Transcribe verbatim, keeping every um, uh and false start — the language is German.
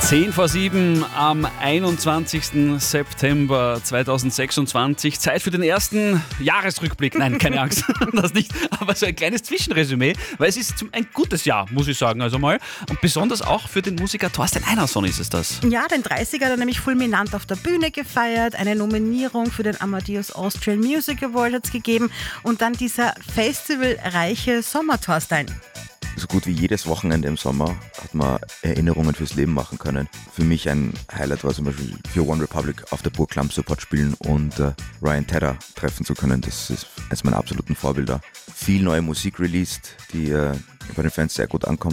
zehn vor sieben am einundzwanzigsten September zweitausendsechsundzwanzig. Zeit für den ersten Jahresrückblick. Nein, keine Angst, das nicht. Aber so ein kleines Zwischenresümee, weil es ist ein gutes Jahr, muss ich sagen. Also mal. Und besonders auch für den Musiker Thorsten Einarsson ist es das. Ja, den dreißiger hat er nämlich fulminant auf der Bühne gefeiert. Eine Nominierung für den Amadeus Austrian Music Award hat es gegeben. Und dann dieser festivalreiche Sommer, Thorstein. So gut wie jedes Wochenende im Sommer hat man Erinnerungen fürs Leben machen können. Für mich ein Highlight war zum Beispiel für One Republic auf der Burg Clump Support spielen und äh, Ryan Tedder treffen zu können. Das ist eines meiner absoluten Vorbilder. Viel neue Musik released, die äh, bei den Fans sehr gut ankommt.